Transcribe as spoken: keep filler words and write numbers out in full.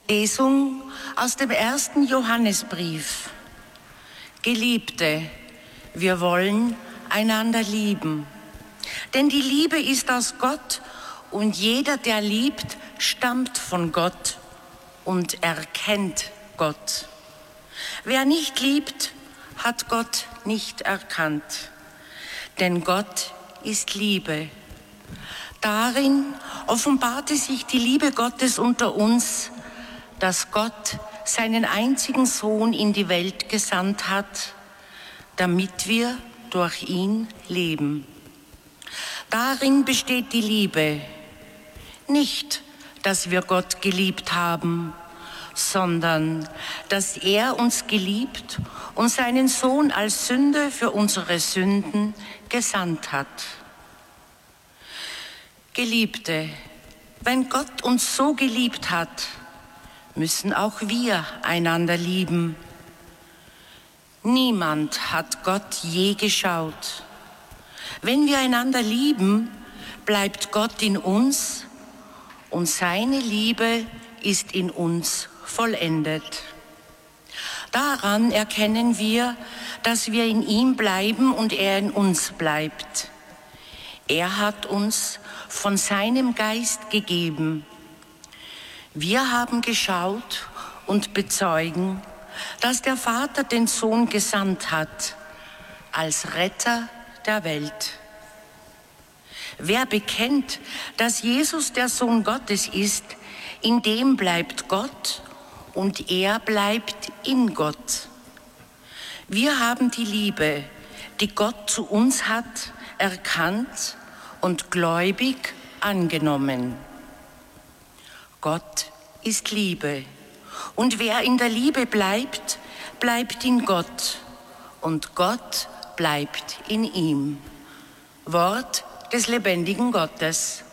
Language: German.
Lesung aus dem ersten Johannesbrief. Geliebte, wir wollen einander lieben, denn die Liebe ist aus Gott und jeder, der liebt, stammt von Gott und erkennt Gott. Wer nicht liebt, hat Gott nicht erkannt, denn Gott ist Liebe. Darin offenbarte sich die Liebe Gottes unter uns, dass Gott seinen einzigen Sohn in die Welt gesandt hat, damit wir durch ihn leben. Darin besteht die Liebe, nicht, dass wir Gott geliebt haben, sondern dass er uns geliebt und seinen Sohn als Sünde für unsere Sünden gesandt hat. Geliebte, wenn Gott uns so geliebt hat, müssen auch wir einander lieben. Niemand hat Gott je geschaut. Wenn wir einander lieben, bleibt Gott in uns und seine Liebe ist in uns vollendet. Daran erkennen wir, dass wir in ihm bleiben und er in uns bleibt. Er hat uns von seinem Geist gegeben. Wir haben geschaut und bezeugen, dass der Vater den Sohn gesandt hat als Retter der Welt. Wer bekennt, dass Jesus der Sohn Gottes ist, in dem bleibt Gott und er bleibt in Gott. Wir haben die Liebe, die Gott zu uns hat, erkannt und gläubig angenommen. Gott ist Liebe, und wer in der Liebe bleibt, bleibt in Gott, und Gott bleibt in ihm. Wort des lebendigen Gottes.